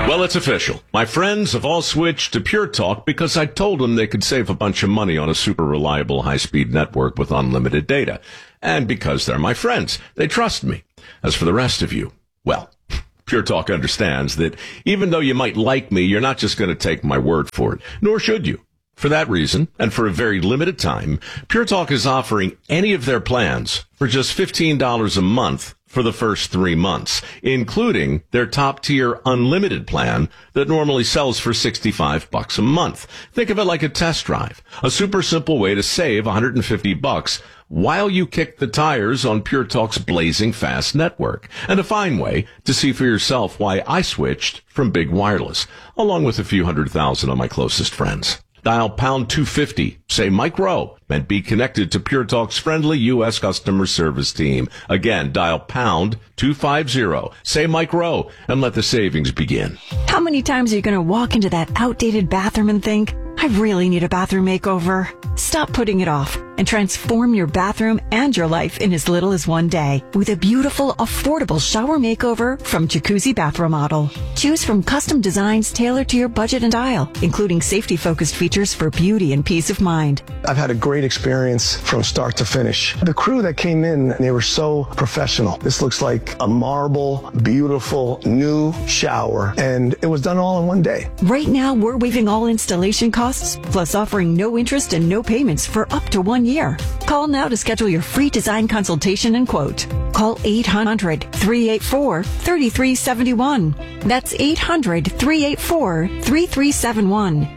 Well, it's official. My friends have all switched to Pure Talk because I told them they could save a bunch of money on a super reliable high-speed network with unlimited data. And because they're my friends, they trust me. As for the rest of you, well, Pure Talk understands that even though you might like me, you're not just going to take my word for it, nor should you. For that reason, and for a very limited time, Pure Talk is offering any of their plans for just $15 a month for the first 3 months, including their top-tier unlimited plan that normally sells for $65 a month. Think of it like a test drive, a super simple way to save $150 while you kick the tires on Pure Talk's blazing fast network, and a fine way to see for yourself why I switched from big wireless, along with a few 100,000 of my closest friends. Dial pound 250, say Mike Rowe, and be connected to Pure Talk's friendly U.S. customer service team. Again, dial pound 250, say Mike Rowe, and let the savings begin. How many times are you going to walk into that outdated bathroom and think, I really need a bathroom makeover? Stop putting it off and transform your bathroom and your life in as little as 1 day with a beautiful, affordable shower makeover from Jacuzzi Bath Remodel. Choose from custom designs tailored to your budget and style, including safety-focused features for beauty and peace of mind. I've had a great experience from start to finish. The crew that came in, they were so professional. This looks like a marble, beautiful, new shower, and it was done all in 1 day. Right now, we're waiving all installation costs, plus offering no interest and no payments for up to 1 year. Call now to schedule your free design consultation and quote. Call 800-384-3371. That's 800-384-3371.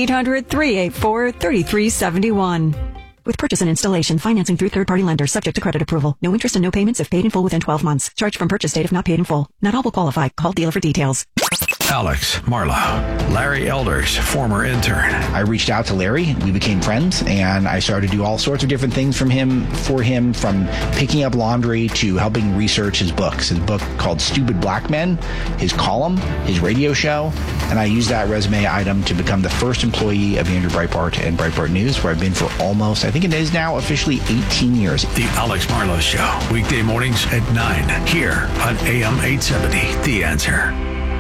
800-384-3371. With purchase and installation, financing through third-party lenders, subject to credit approval. No interest and no payments if paid in full within 12 months. Charge from purchase date if not paid in full. Not all will qualify. Call dealer for details. Alex Marlowe, Larry Elders, former intern. I reached out to Larry. We became friends, and I started to do all sorts of different things for him, from picking up laundry to helping research his books. His book called Stupid Black Men, his column, his radio show, and I used that resume item to become the first employee of Andrew Breitbart and Breitbart News, where I've been for almost, I think it is now officially 18 years. The Alex Marlowe Show, weekday mornings at 9, here on AM 870, The Answer.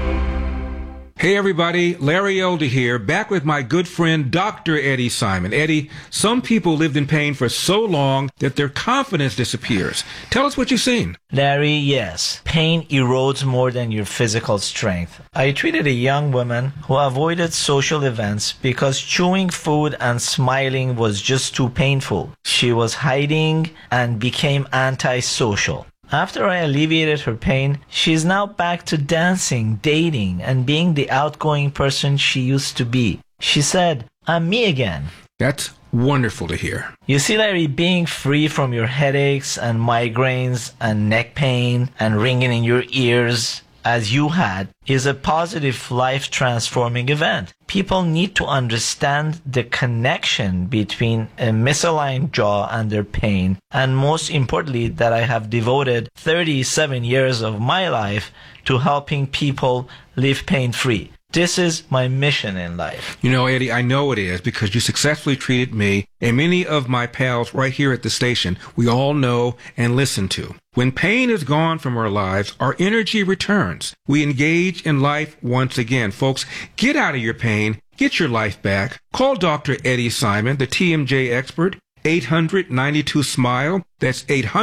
Hey everybody, Larry Elder here, back with my good friend Dr. Eddie Simon. Eddie, some people lived in pain for so long that their confidence disappears. Tell us what you've seen. Larry, yes. Pain erodes more than your physical strength. I treated a young woman who avoided social events because chewing food and smiling was just too painful. She was hiding and became antisocial. After I alleviated her pain, she is now back to dancing, dating, and being the outgoing person she used to be. She said, I'm me again. That's wonderful to hear. You see, Larry, being free from your headaches and migraines and neck pain and ringing in your ears, as you had, is a positive life-transforming event. People need to understand the connection between a misaligned jaw and their pain, and most importantly, that I have devoted 37 years of my life to helping people live pain-free. This is my mission in life. You know, Eddie, I know it is because you successfully treated me and many of my pals right here at the station we all know and listen to. When pain is gone from our lives, our energy returns. We engage in life once again. Folks, get out of your pain. Get your life back. Call Dr. Eddie Simon, the TMJ expert, 800-92-SMILE. That's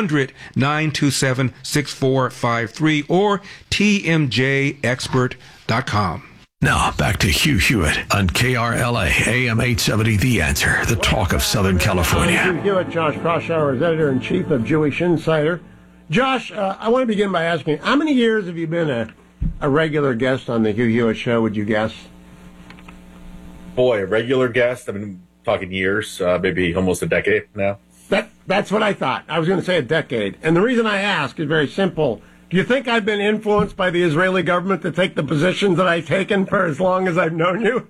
800-927-6453 or tmjexpert.com. Now, back to Hugh Hewitt on KRLA, AM 870, The Answer, the talk of Southern California. Hugh Hewitt, Josh Kraushaar is editor-in-chief of Jewish Insider. Josh, I want to begin by asking, how many years have you been a regular guest on the Hugh Hewitt Show, would you guess? Boy, a regular guest? I've been talking years, maybe almost a decade now. That's what I thought. I was going to say a decade. And the reason I ask is very simple. Do you think I've been influenced by the Israeli government to take the positions that I've taken for as long as I've known you?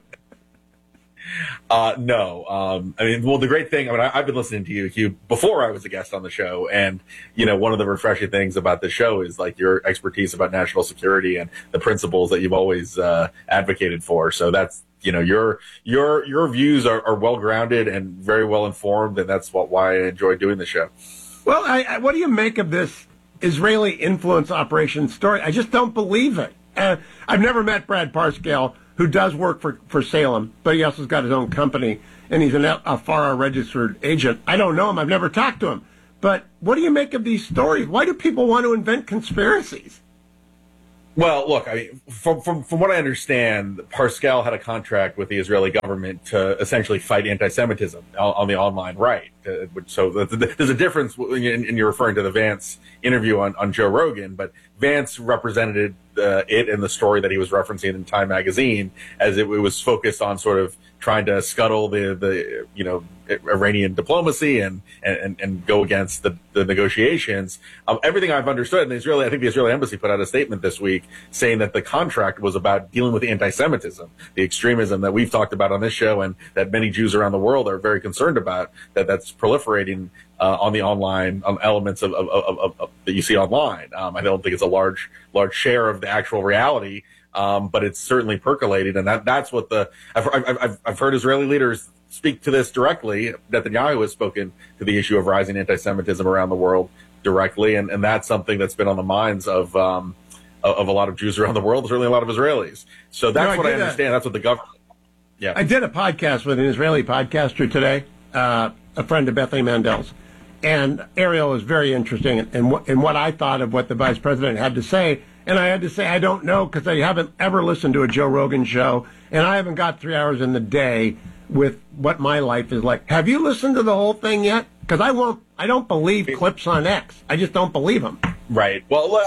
No. The great thing, I've been listening to you, Hugh, before I was a guest on the show. And, one of the refreshing things about the show is like your expertise about national security and the principles that you've always advocated for. So that's, your views are well-grounded and very well-informed. And that's why I enjoy doing the show. Well, what do you make of this Israeli influence operation story? I just don't believe it. I've never met Brad Parscale, who does work for Salem, but he also has got his own company, and he's a FARA registered agent. I don't know him. I've never talked to him. But what do you make of these stories? Why do people want to invent conspiracies? Well, look, I mean, from what I understand, Parscale had a contract with the Israeli government to essentially fight anti-Semitism on the online right. So there's a difference, and you're referring to the Vance interview on Joe Rogan, but Vance represented it in the story that he was referencing in Time magazine as it was focused on sort of trying to scuttle the Iranian diplomacy and go against the negotiations. Everything I've understood, and I think the Israeli embassy put out a statement this week saying that the contract was about dealing with anti-Semitism, the extremism that we've talked about on this show and that many Jews around the world are very concerned about, that's proliferating on the online elements of that you see online. I don't think it's a large share of the actual reality. But it's certainly percolating, and that's what I've heard Israeli leaders speak to this directly. Netanyahu has spoken to the issue of rising anti-Semitism around the world directly, and that's something that's been on the minds of a lot of Jews around the world, certainly a lot of Israelis. So that's what I understand. That's what the government. Yeah, I did a podcast with an Israeli podcaster today, a friend of Bethany Mandel's, and Ariel was very interesting in what I thought of what the vice president had to say. And I had to say, I don't know, because I haven't ever listened to a Joe Rogan show, and I haven't got 3 hours in the day with what my life is like. Have you listened to the whole thing yet? Because I don't believe clips on X. I just don't believe them. Right. Well,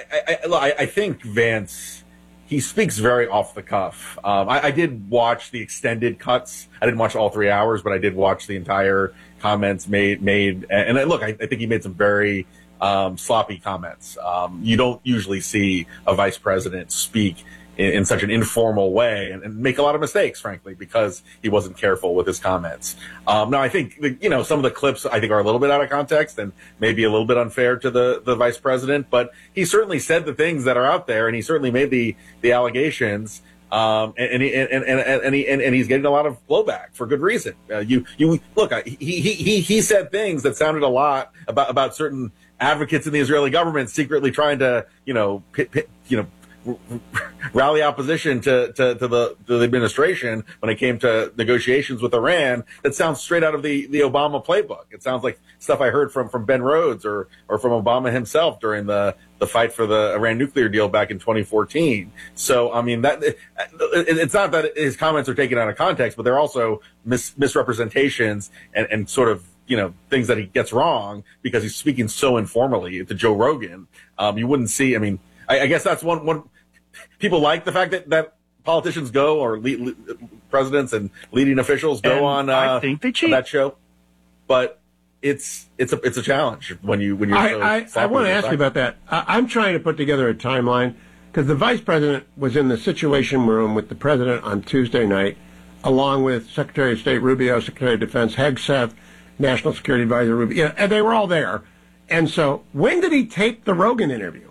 I think Vance, he speaks very off the cuff. I did watch the extended cuts. I didn't watch all 3 hours, but I did watch the entire comments made. And look, I think he made some very sloppy comments. You don't usually see a vice president speak in such an informal way and make a lot of mistakes, frankly, because he wasn't careful with his comments. Now, I think, some of the clips I think are a little bit out of context and maybe a little bit unfair to the vice president, but he certainly said the things that are out there, and he certainly made the allegations. And he's getting a lot of blowback for good reason. He said things that sounded a lot about certain advocates in the Israeli government secretly trying to, rally opposition to the administration when it came to negotiations with Iran. That sounds straight out of the Obama playbook. It sounds like stuff I heard from Ben Rhodes or from Obama himself during the fight for the Iran nuclear deal back in 2014. So, I mean, it's not that his comments are taken out of context, but they're also misrepresentations and sort of, things that he gets wrong because he's speaking so informally to Joe Rogan. You wouldn't see, I guess that's one people like the fact that politicians go or presidents and leading officials go on I think they cheat. On that show, but it's a challenge when you're I want to ask you about that. I'm trying to put together a timeline because the vice president was in the Situation Room with the president on Tuesday night, along with Secretary of State Rubio, Secretary of Defense Hegseth, National Security Advisor Rubio, and they were all there. And so, when did he tape the Rogan interview?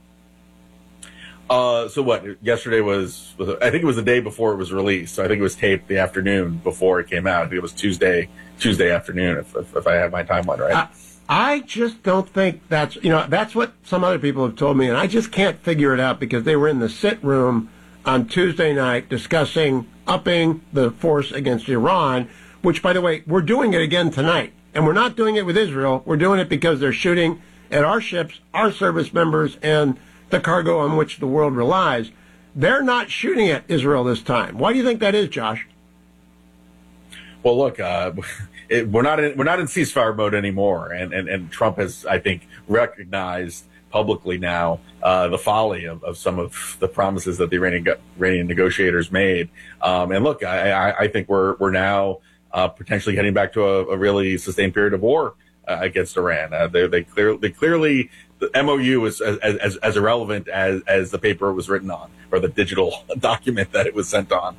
So what? Yesterday was I think it was the day before it was released. So I think it was taped the afternoon before it came out. I think it was Tuesday afternoon, if I have my timeline right. I just don't think that's what some other people have told me, and I just can't figure it out because they were in the sit room on Tuesday night discussing upping the force against Iran, which, by the way, we're doing it again tonight. And we're not doing it with Israel. We're doing it because they're shooting at our ships, our service members, and the cargo on which the world relies. They're not shooting at Israel this time. Why do you think that is, Josh? Well, look, we're not in ceasefire mode anymore, and Trump has, I think, recognized publicly now the folly of some of the promises that the Iranian negotiators made. And look, I think we're now potentially heading back to a really sustained period of war against Iran. They clearly the MOU is as irrelevant as the paper it was written on or the digital document that it was sent on.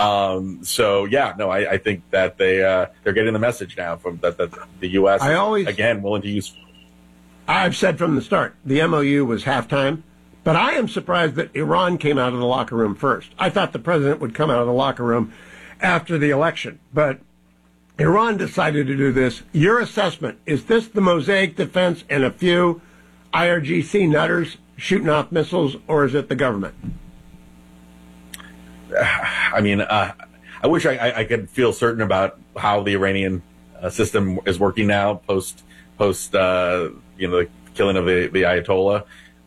I think that they're getting the message now from that the U.S. is again willing to use. I've said from the start the MOU was halftime, but I am surprised that Iran came out of the locker room first. I thought the president would come out of the locker room after the election, but Iran decided to do this. Your assessment, is this the Mosaic defense and a few IRGC nutters shooting off missiles, or is it the government? I mean, I wish I could feel certain about how the Iranian system is working now post the killing of the Ayatollah.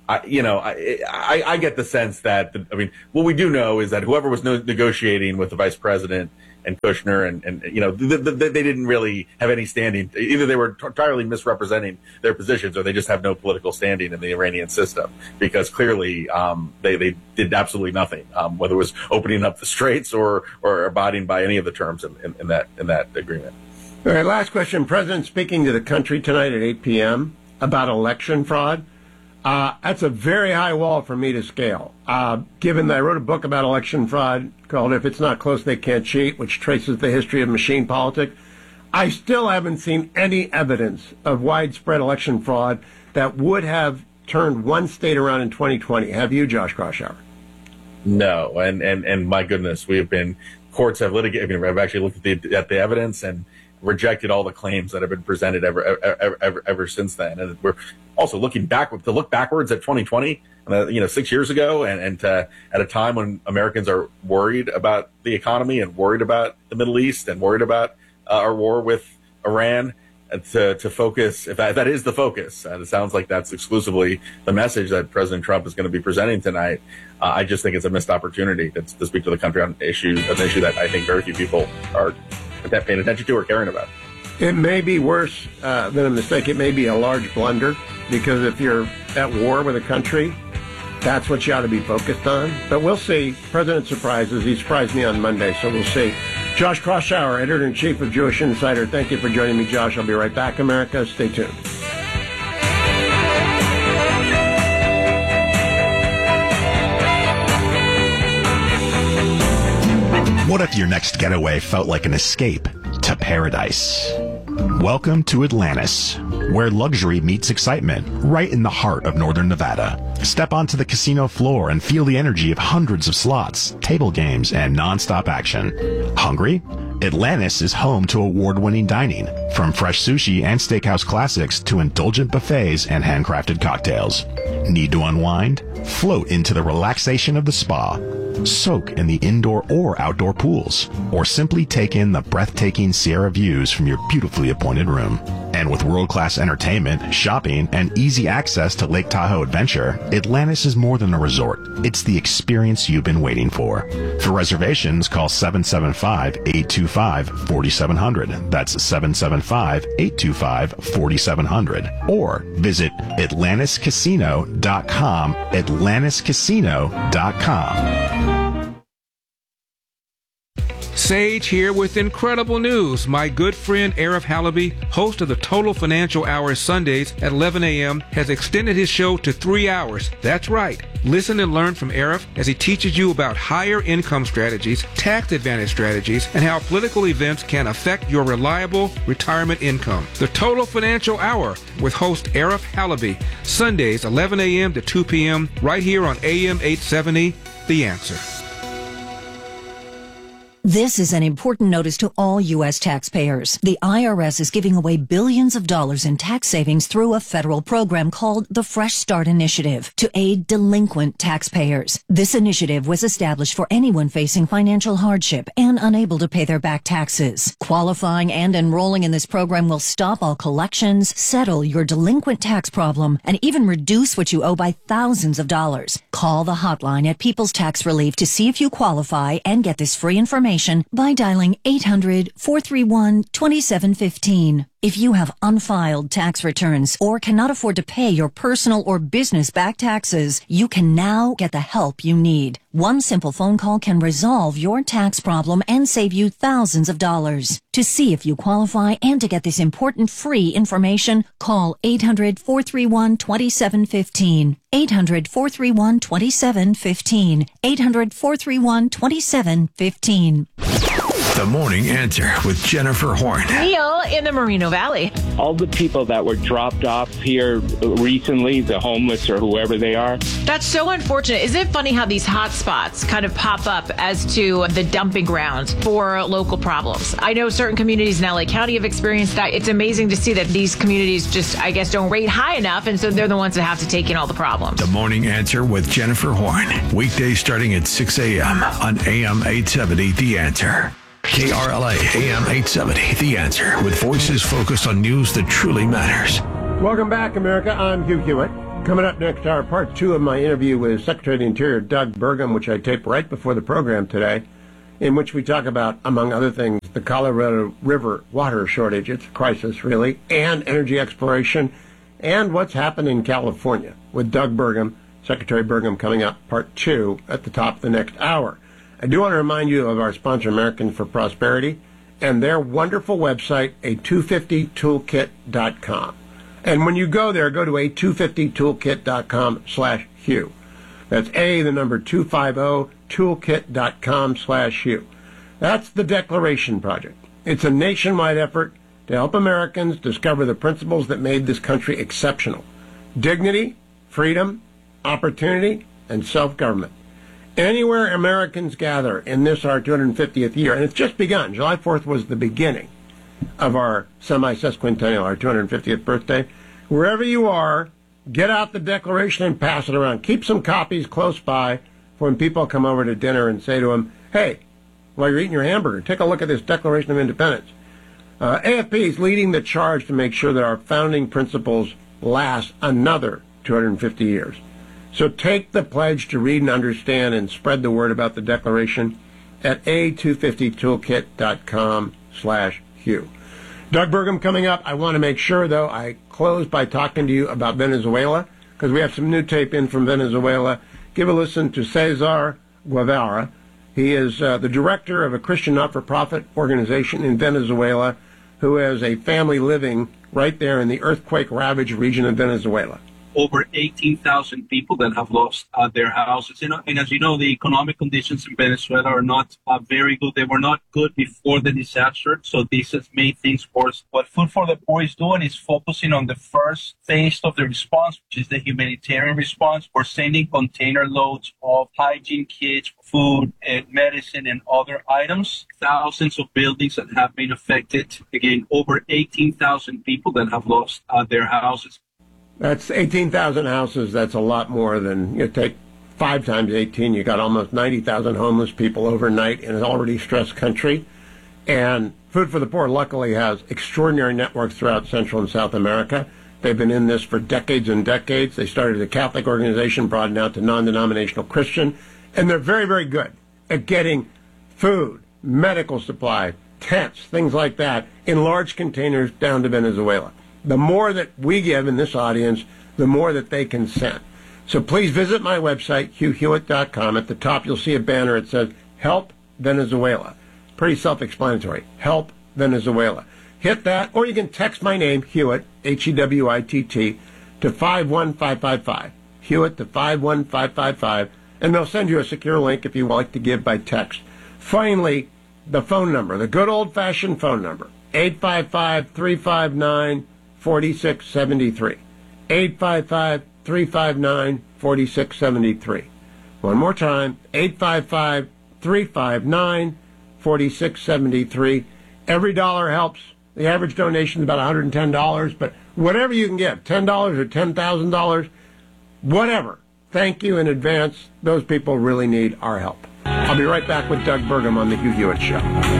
I get the sense that what we do know is that whoever was negotiating with the vice president and Kushner and they didn't really have any standing. Either they were entirely misrepresenting their positions, or they just have no political standing in the Iranian system, because clearly they did absolutely nothing, whether it was opening up the straits or abiding by any of the terms in that agreement. All right, last question. President speaking to the country tonight at 8 p.m. about election fraud. That's a very high wall for me to scale. Given that I wrote a book about election fraud called If It's Not Close, They Can't Cheat, which traces the history of machine politics, I still haven't seen any evidence of widespread election fraud that would have turned one state around in 2020. Have you, Josh Kraushaar? No, and my goodness, courts have litigated. I've actually looked at the evidence and rejected all the claims that have been presented ever since then. And we're also looking to look backwards at 2020, 6 years ago, and at a time when Americans are worried about the economy and worried about the Middle East and worried about our war with Iran, to focus, if that is the focus, and it sounds like that's exclusively the message that President Trump is going to be presenting tonight. I just think it's a missed opportunity to speak to the country on an issue that I think very few people are paying attention to or caring about. It may be worse than a mistake. It may be a large blunder, because if you're at war with a country, that's what you ought to be focused on. But we'll see. President surprises. He surprised me on Monday, so we'll see. Josh Kraushaar, editor-in-chief of Jewish Insider. Thank you for joining me, Josh. I'll be right back, America. Stay tuned. What if your next getaway felt like an escape to paradise? Welcome to Atlantis, where luxury meets excitement, right in the heart of northern Nevada. Step onto the casino floor and feel the energy of hundreds of slots, table games, and non-stop action. Hungry? Atlantis is home to award-winning dining, from fresh sushi and steakhouse classics to indulgent buffets and handcrafted cocktails. Need to unwind? Float into the relaxation of the spa. Soak in the indoor or outdoor pools, or simply take in the breathtaking Sierra views from your beautifully appointed room. And with world-class entertainment, shopping, and easy access to Lake Tahoe Adventure, Atlantis is more than a resort. It's the experience you've been waiting for. For reservations, call 775-825-4700. That's 775-825-4700. Or visit AtlantisCasino.com, AtlantisCasino.com. Sage here with incredible news. My good friend Arif Halaby, host of the Total Financial Hour Sundays at 11 a.m., has extended his show to 3 hours. That's right. Listen and learn from Arif as he teaches you about higher income strategies, tax advantage strategies, and how political events can affect your reliable retirement income. The Total Financial Hour with host Arif Halaby, Sundays 11 a.m. to 2 p.m. right here on AM 870, The Answer. This is an important notice to all U.S. taxpayers. The IRS is giving away billions of dollars in tax savings through a federal program called the Fresh Start Initiative to aid delinquent taxpayers. This initiative was established for anyone facing financial hardship and unable to pay their back taxes. Qualifying and enrolling in this program will stop all collections, settle your delinquent tax problem, and even reduce what you owe by thousands of dollars. Call the hotline at People's Tax Relief to see if you qualify and get this free information by dialing 800-431-2715. If you have unfiled tax returns or cannot afford to pay your personal or business back taxes, you can now get the help you need. One simple phone call can resolve your tax problem and save you thousands of dollars. To see if you qualify and to get this important free information, call 800-431-2715. 800-431-2715. 800-431-2715. The Morning Answer with Jennifer Horn. Neil in the Moreno Valley. All the people that were dropped off here recently, the homeless or whoever they are. That's so unfortunate. Isn't it funny how these hot spots kind of pop up as to the dumping ground for local problems? I know certain communities in LA County have experienced that. It's amazing to see that these communities just, I guess, don't rate high enough, and so they're the ones that have to take in all the problems. The Morning Answer with Jennifer Horn. Weekdays starting at 6 a.m. on AM 870, The Answer. KRLA AM 870, The Answer, with voices focused on news that truly matters. Welcome back, America. I'm Hugh Hewitt. Coming up next hour, part 2 of my interview with Secretary of the Interior Doug Burgum, which I taped right before the program today, in which we talk about, among other things, the Colorado River water shortage. It's a crisis, really, and energy exploration, and what's happened in California with Doug Burgum, Secretary Burgum, coming up, part 2, at the top of the next hour. I do want to remind you of our sponsor, Americans for Prosperity, and their wonderful website, a250toolkit.com. And when you go there, go to a250toolkit.com/Hugh. That's the number 250toolkit.com/Hugh. That's the Declaration Project. It's a nationwide effort to help Americans discover the principles that made this country exceptional. Dignity, freedom, opportunity, and self-government. Anywhere Americans gather in this, our 250th year, and it's just begun. July 4th was the beginning of our semi-sesquicentennial, our 250th birthday. Wherever you are, get out the Declaration and pass it around. Keep some copies close by for when people come over to dinner and say to them, hey, while you're eating your hamburger, take a look at this Declaration of Independence. AFP is leading the charge to make sure that our founding principles last another 250 years. So take the pledge to read and understand and spread the word about the Declaration at a250toolkit.com/Hugh. Doug Burgum coming up. I want to make sure, though, I close by talking to you about Venezuela, because we have some new tape in from Venezuela. Give a listen to Cesar Guevara. He is the director of a Christian not-for-profit organization in Venezuela who has a family living right there in the earthquake-ravaged region of Venezuela. Over 18,000 people that have lost their houses. And as you know, the economic conditions in Venezuela are not very good. They were not good before the disaster, so this has made things worse. What Food for the Poor is doing is focusing on the first phase of the response, which is the humanitarian response. We're sending container loads of hygiene kits, food, and medicine, and other items. Thousands of buildings that have been affected. Again, over 18,000 people that have lost their houses. That's 18,000 houses. That's a lot more than, you take 5 times 18. You got almost 90,000 homeless people overnight in an already stressed country. And Food for the Poor luckily has extraordinary networks throughout Central and South America. They've been in this for decades and decades. They started as a Catholic organization, broadened out to non-denominational Christian. And they're very, very good at getting food, medical supply, tents, things like that, in large containers down to Venezuela. The more that we give in this audience, the more that they can send. So please visit my website, HughHewitt.com. At the top, you'll see a banner. It says, Help Venezuela. Pretty self-explanatory. Help Venezuela. Hit that, or you can text my name, Hewitt, Hewitt, to 51555. Hewitt to 51555, and they'll send you a secure link if you would like to give by text. Finally, the phone number, the good old-fashioned phone number, 855-359-4673. 855-359-4673. One more time, 855-359-4673. Every dollar helps. The average donation is about $110, but whatever you can give, $10 or $10,000, whatever. Thank you in advance. Those people really need our help. I'll be right back with Doug Burgum on the Hugh Hewitt Show.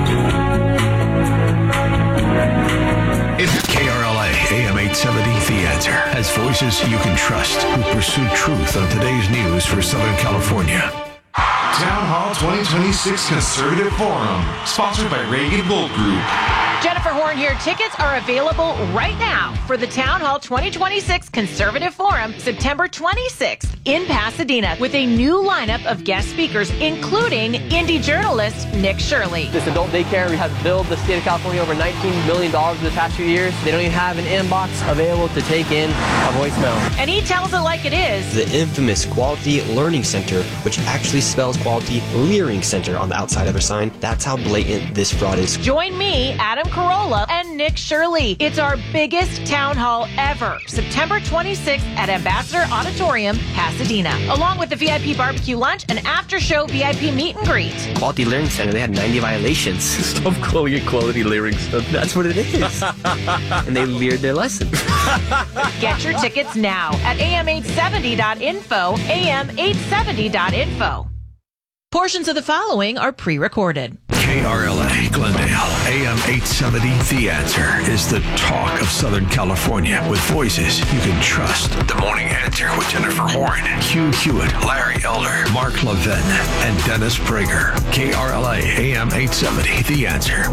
It's KRLA AM 870, The Answer, has voices you can trust who pursue truth on today's news for Southern California. Town Hall 2026 Conservative Forum, sponsored by Reagan Gold Group. Jennifer Horn here. Tickets are available right now for the Town Hall 2026 Conservative Forum, September 26th in Pasadena, with a new lineup of guest speakers, including indie journalist Nick Shirley. This adult daycare has billed the state of California over $19 million in the past few years. They don't even have an inbox available to take in a voicemail. And he tells it like it is. The infamous Quality Learning Center, which actually spells Quality Leering Center on the outside of their sign. That's how blatant this fraud is. Join me, Adam Carolla, and Nick Shirley. It's our biggest town hall ever. September 26th at Ambassador Auditorium, Pasadena. Along with the VIP barbecue lunch and after-show VIP meet and greet. Quality Learning Center, they had 90 violations. Stop calling it Quality Leering Center. That's what it is. And they leered their lesson. Get your tickets now at am870.info, am870.info. Portions of the following are pre-recorded. KRLA Glendale, AM 870, The Answer is the talk of Southern California with voices you can trust. The Morning Answer with Jennifer Horn, Hugh Hewitt, Larry Elder, Mark Levin, and Dennis Prager. KRLA, AM 870, The Answer.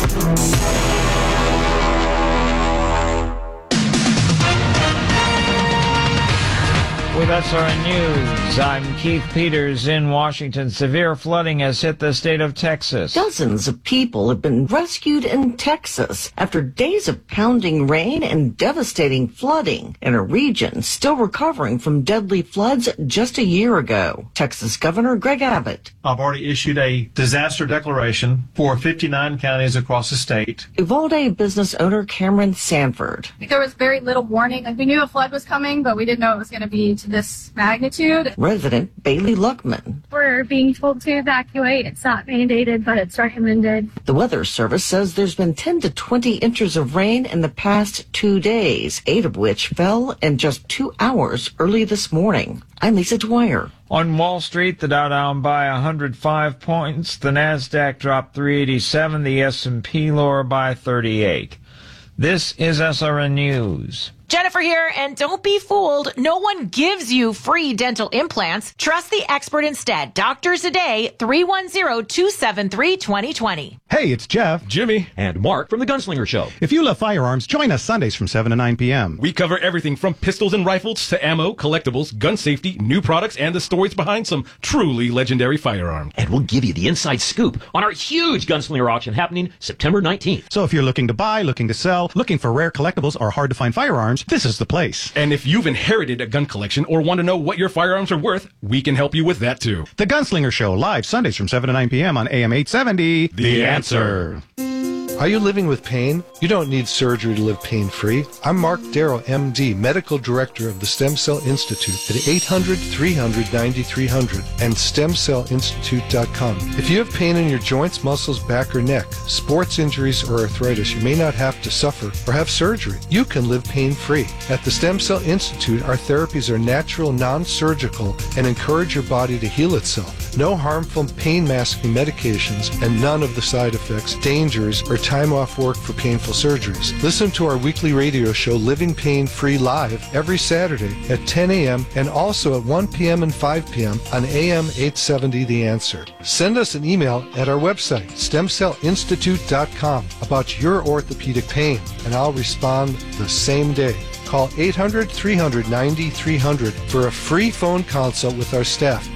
With SRN News, I'm Keith Peters in Washington. Severe flooding has hit the state of Texas. Dozens of people have been rescued in Texas after days of pounding rain and devastating flooding in a region still recovering from deadly floods just a year ago. Texas Governor Greg Abbott. I've already issued a disaster declaration for 59 counties across the state. Uvalde business owner Cameron Sanford. There was very little warning. We knew a flood was coming, but we didn't know it was going to be to this magnitude. Resident Bailey Luckman. We're being told to evacuate. It's not mandated, but it's recommended. The Weather Service says there's been 10 to 20 inches of rain in the past 2 days, 8 of which fell in just 2 hours early this morning. I'm Lisa Dwyer. On Wall Street, the Dow down by 105 points. The Nasdaq dropped 387. The S&P lower by 38. This is SRN News. Jennifer here, and don't be fooled. No one gives you free dental implants. Trust the expert instead. Doctors Today, 310-273-2020. Hey, it's Jeff, Jimmy, and Mark from The Gunslinger Show. If you love firearms, join us Sundays from 7 to 9 p.m. We cover everything from pistols and rifles to ammo, collectibles, gun safety, new products, and the stories behind some truly legendary firearms. And we'll give you the inside scoop on our huge Gunslinger auction happening September 19th. So if you're looking to buy, looking to sell, looking for rare collectibles, or hard to find firearms, this is the place. And if you've inherited a gun collection or want to know what your firearms are worth, we can help you with that too. The Gunslinger Show, live Sundays from 7 to 9 p.m. on AM 870. The Answer. Are you living with pain? You don't need surgery to live pain-free. I'm Mark Darrow, MD, Medical Director of the Stem Cell Institute at 800-300-9300 and stemcellinstitute.com. If you have pain in your joints, muscles, back, or neck, sports injuries, or arthritis, you may not have to suffer or have surgery. You can live pain-free. At the Stem Cell Institute, our therapies are natural, non-surgical, and encourage your body to heal itself. No harmful pain-masking medications and none of the side effects, dangers, or time off work for painful surgeries. Listen to our weekly radio show, Living Pain Free Live, every Saturday at 10 a.m. and also at 1 p.m. and 5 p.m. on AM 870 The Answer. Send us an email at our website, stemcellinstitute.com, about your orthopedic pain, and I'll respond the same day. Call 800-300-9300 for a free phone consult with our staff.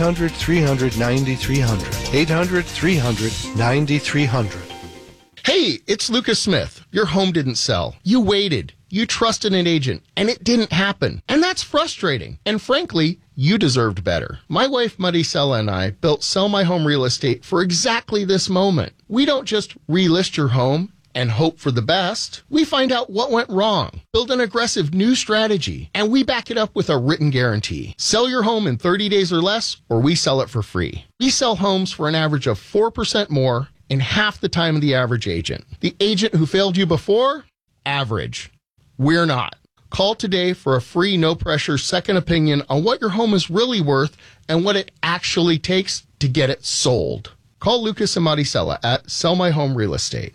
800-300-9300. 800-300-9300. Hey, it's Lucas Smith. Your home didn't sell. You waited. You trusted an agent, and it didn't happen. And that's frustrating. And frankly, you deserved better. My wife, Maricela, and I built Sell My Home Real Estate for exactly this moment. We don't just relist your home and hope for the best. We find out what went wrong, build an aggressive new strategy, and we back it up with a written guarantee. Sell your home in 30 days or less, or we sell it for free. We sell homes for an average of 4% more in half the time of the average agent. The agent who failed you before? Average. We're not. Call today for a free, no-pressure second opinion on what your home is really worth and what it actually takes to get it sold. Call Lucas and Maricela at Sell My Home Real Estate,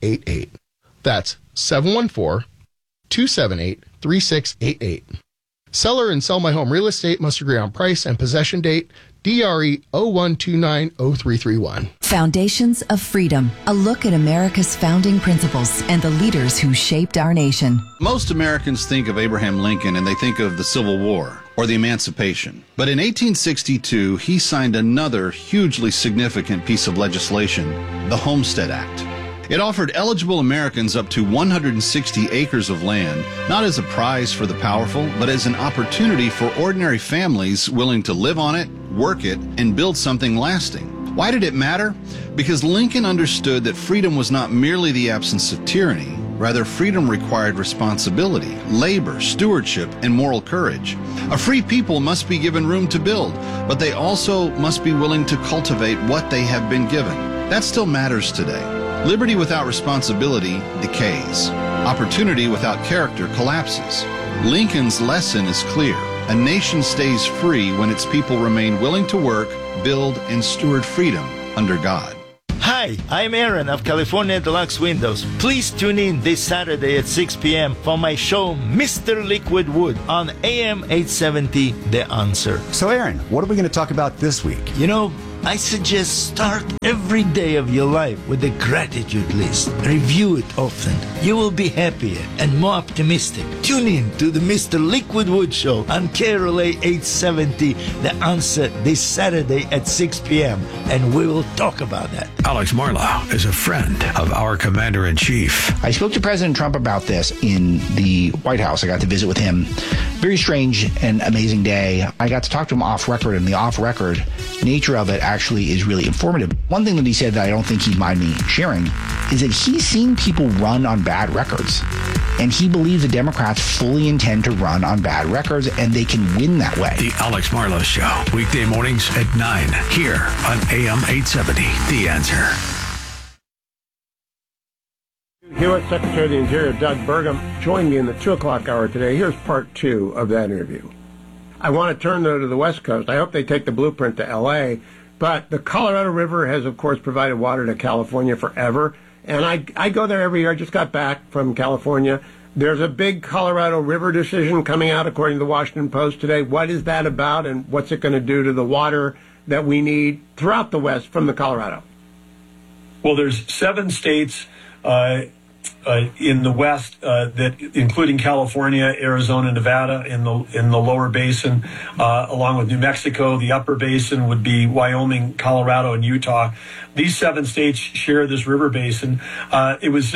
714-278-3688. That's 714-278-3688. Seller and Sell My Home Real Estate must agree on price and possession date. DRE 01290331. Foundations of Freedom, a look at America's founding principles and the leaders who shaped our nation. Most Americans think of Abraham Lincoln and they think of the Civil War or the Emancipation. But in 1862, he signed another hugely significant piece of legislation, the Homestead Act. It offered eligible Americans up to 160 acres of land, not as a prize for the powerful, but as an opportunity for ordinary families willing to live on it, work it, and build something lasting. Why did it matter? Because Lincoln understood that freedom was not merely the absence of tyranny. Rather, freedom required responsibility, labor, stewardship, and moral courage. A free people must be given room to build, but they also must be willing to cultivate what they have been given. That still matters today. Liberty without responsibility decays. Opportunity without character collapses. Lincoln's lesson is clear. A nation stays free when its people remain willing to work, build, and steward freedom under God. Hi, I'm Aaron of California Deluxe Windows. Please tune in this Saturday at 6 p.m. for my show, Mr. Liquid Wood, on AM 870, The Answer. So, Aaron, what are we going to talk about this week? You know, I suggest start every day of your life with a gratitude list. Review it often. You will be happier and more optimistic. Tune in to the Mr. Liquid Wood Show on KRLA 870, The Answer, this Saturday at 6 p.m. And we will talk about that. Alex Marlow is a friend of our Commander-in-Chief. I spoke to President Trump about this in the White House. I got to visit with him. Very strange and amazing day. I got to talk to him off record, and the off record nature of it actually is really informative. One thing that he said that I don't think he'd mind me sharing is that he's seen people run on bad records. And he believes the Democrats fully intend to run on bad records, and they can win that way. The Alex Marlow Show, weekday mornings at 9, here on AM 870, The Answer. U.S. Secretary of the Interior Doug Burgum joined me in the 2 o'clock hour today. Here's part 2 of that interview. I want to turn, though, to the West Coast. I hope they take the blueprint to L.A., but the Colorado River has, of course, provided water to California forever. And I go there every year. I just got back from California. There's a big Colorado River decision coming out, according to the Washington Post today. What is that about, and what's it going to do to the water that we need throughout the West from the Colorado? Well, there's 7 states in the West that, including California, Arizona, Nevada, in the lower basin, along with New Mexico. The upper basin would be Wyoming, Colorado, and Utah. These 7 states share this river basin. It was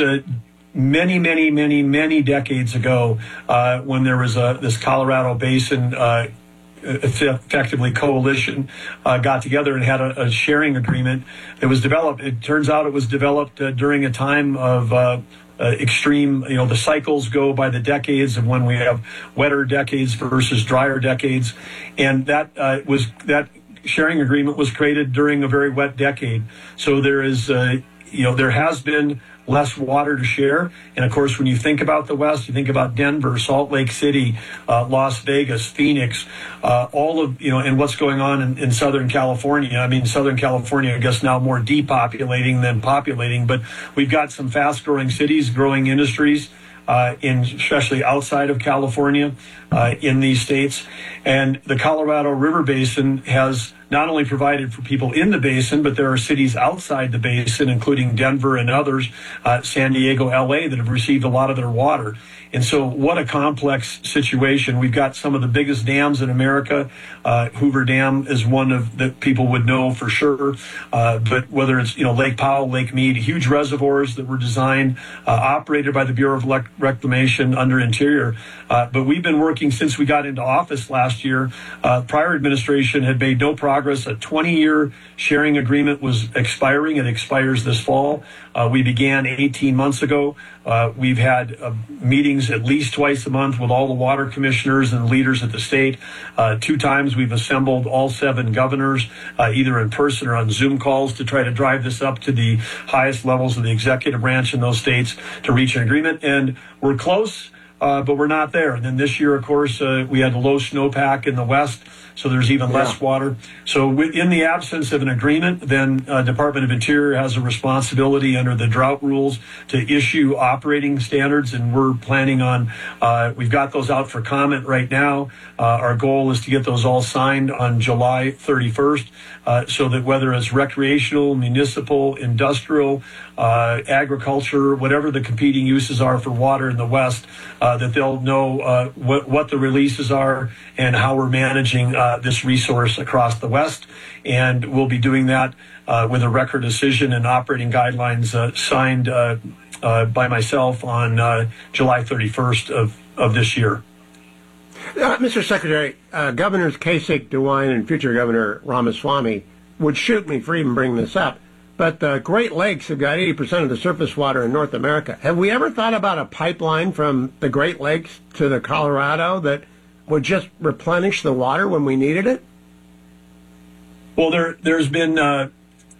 many decades ago when there was this Colorado Basin effectively coalition got together and had a sharing agreement that was developed. It turns out it was developed during a time of extreme, the cycles go by the decades of when we have wetter decades versus drier decades. And that sharing agreement was created during a very wet decade. So there is, there has been less water to share. And of course, when you think about the West, you think about Denver, Salt Lake City, Las Vegas, Phoenix, all of, and what's going on in Southern California. I mean, Southern California, I guess now more depopulating than populating, but we've got some fast growing cities, growing industries, especially outside of California, in these states. And the Colorado River Basin has not only provided for people in the basin, but there are cities outside the basin, including Denver and others, San Diego, LA, that have received a lot of their water. And so what a complex situation. We've got some of the biggest dams in America. Hoover Dam is one of that people would know for sure. But whether it's, Lake Powell, Lake Mead, huge reservoirs that were designed, operated by the Bureau of Reclamation under Interior. But we've been working since we got into office last year. Prior administration had made no progress. A 20-year sharing agreement was expiring. It expires this fall. We began 18 months ago. We've had meetings at least twice a month with all the water commissioners and leaders at the state. 2 times we've assembled all 7 governors, either in person or on Zoom calls, to try to drive this up to the highest levels of the executive branch in those states to reach an agreement. And we're close. but we're not there. And then this year, of course, we had a low snowpack in the west, so there's even less water. So in the absence of an agreement, then Department of Interior has a responsibility under the drought rules to issue operating standards, and we're planning on, we've got those out for comment right now. Our goal is to get those all signed on July 31st, so that whether it's recreational, municipal, industrial, agriculture, whatever the competing uses are for water in the West, that they'll know what the releases are and how we're managing this resource across the West. And we'll be doing that with a record decision and operating guidelines signed by myself on July 31st of this year. Mr. Secretary, Governors Kasich, DeWine, and future Governor Ramaswamy would shoot me for even bringing this up, but the Great Lakes have got 80% of the surface water in North America. Have we ever thought about a pipeline from the Great Lakes to the Colorado that would just replenish the water when we needed it? Well, there's been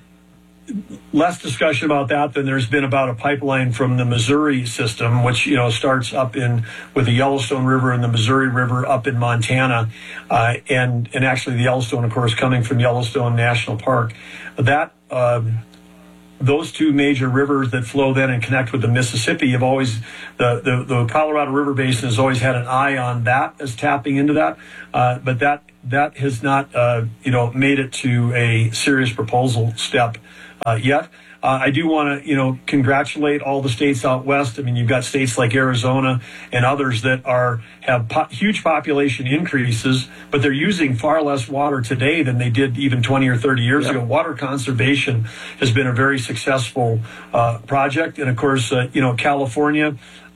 less discussion about that than there's been about a pipeline from the Missouri system, which starts up with the Yellowstone River and the Missouri River up in Montana, and actually the Yellowstone, of course, coming from Yellowstone National Park. That those two major rivers that flow then and connect with the Mississippi have always, the Colorado River Basin has always had an eye on that as tapping into that, but that has not made it to a serious proposal step yet. I do want to, congratulate all the states out west. I mean, you've got states like Arizona and others that have huge population increases, but they're using far less water today than they did even 20 or 30 years ago. Water conservation has been a very successful project. And of course, California,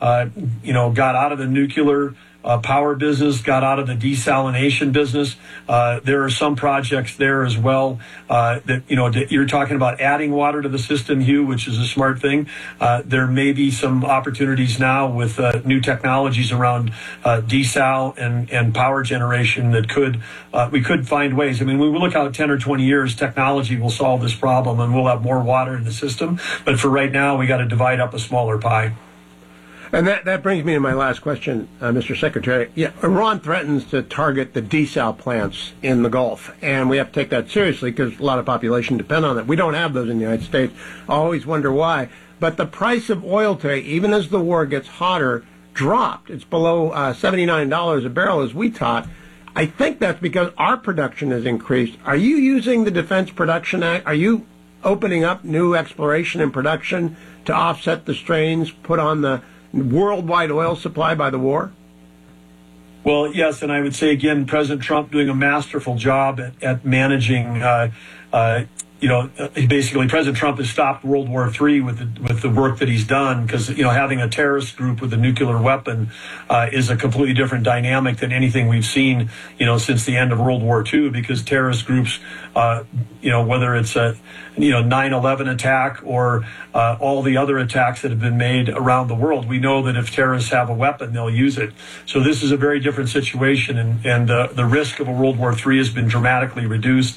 got out of the nuclear power business, got out of the desalination business. There are some projects there as well that, you're talking about adding water to the system, Hugh, which is a smart thing. There may be some opportunities now with new technologies around desal and power generation that we could find ways. I mean, when we look out 10 or 20 years, technology will solve this problem and we'll have more water in the system. But for right now, we got to divide up a smaller pie. And that brings me to my last question, Mr. Secretary. Yeah, Iran threatens to target the desal plants in the Gulf, and we have to take that seriously because a lot of population depend on it. We don't have those in the United States. I always wonder why. But the price of oil today, even as the war gets hotter, dropped. It's below $79 a barrel, as we taught. I think that's because our production has increased. Are you using the Defense Production Act? Are you opening up new exploration and production to offset the strains put on the worldwide oil supply by the war? Well, yes, and I would say again, President Trump doing a masterful job at managing. Basically, President Trump has stopped World War III with the work that he's done because having a terrorist group with a nuclear weapon is a completely different dynamic than anything we've seen since the end of World War II. Because terrorist groups, whether it's a 9/11 attack or all the other attacks that have been made around the world, we know that if terrorists have a weapon, they'll use it. So this is a very different situation, and the risk of a World War III has been dramatically reduced.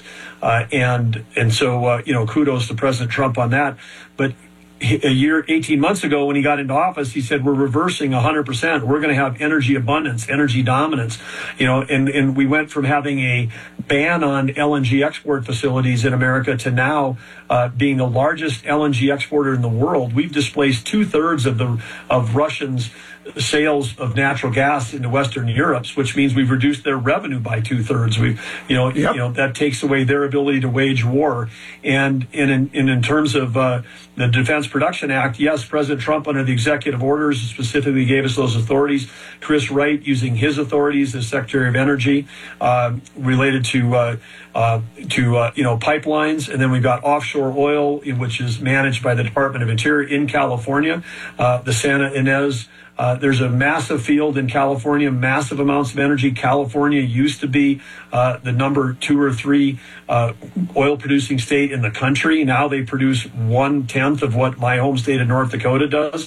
So kudos to President Trump on that. But a year, 18 months ago, when he got into office, he said, we're reversing 100%. We're going to have energy abundance, energy dominance, and we went from having a ban on LNG export facilities in America to now being the largest LNG exporter in the world. We've displaced 2/3 of Russians' sales of natural gas into Western Europe, which means we've reduced their revenue by 2/3. That takes away their ability to wage war. And in terms of the Defense Production Act, yes, President Trump, under the executive orders, specifically gave us those authorities. Chris Wright, using his authorities as Secretary of Energy, related to pipelines, and then we've got offshore oil, which is managed by the Department of Interior in California, the Santa Ynez. There's a massive field in California, massive amounts of energy. California used to be the number 2 or 3 oil producing state in the country. Now they produce 1/10 of what my home state of North Dakota does.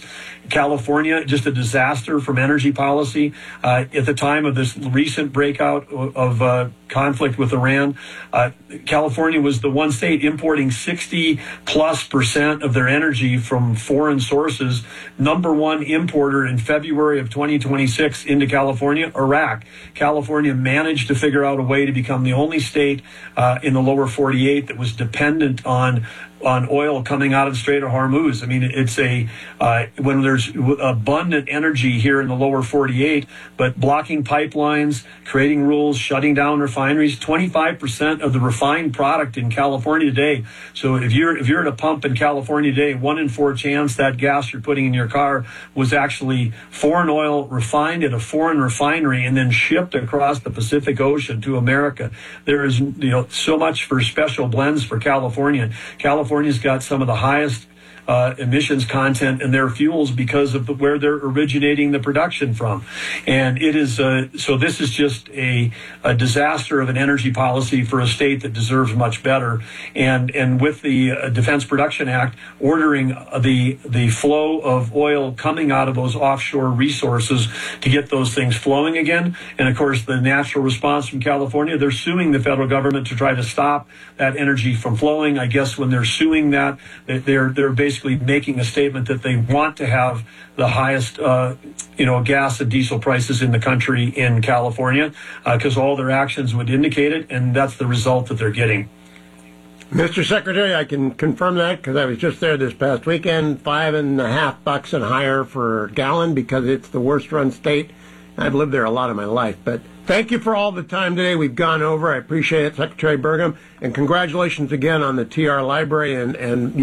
California, just a disaster from energy policy. At the time of this recent breakout of conflict with Iran, California was the one state importing 60+% of their energy from foreign sources. Number one importer in February of 2026 into California, Iraq. California managed to figure out a way to become the only state in the lower 48 that was dependent on oil coming out of the Strait of Hormuz. I mean, it's when there's abundant energy here in the lower 48, but blocking pipelines, creating rules, shutting down refineries, 25% of the refined product in California today. So if you're at a pump in California today, 1 in 4 chance that gas you're putting in your car was actually foreign oil refined at a foreign refinery and then shipped across the Pacific Ocean to America. There is so much for special blends for California. California's got some of the highest emissions content in their fuels because of where they're originating the production from. And it is so this is just a disaster of an energy policy for a state that deserves much better. And with the Defense Production Act ordering the flow of oil coming out of those offshore resources to get those things flowing again. And of course, the natural response from California, they're suing the federal government to try to stop that energy from flowing. I guess when they're suing that, they're basically making a statement that they want to have the highest, gas and diesel prices in the country in California, because all their actions would indicate it, and that's the result that they're getting. Mr. Secretary, I can confirm that because I was just there this past weekend. $5.50 and higher per gallon because it's the worst run state. I've lived there a lot of my life, but thank you for all the time today. We've gone over. I appreciate it, Secretary Burgum, and congratulations again on the TR Library and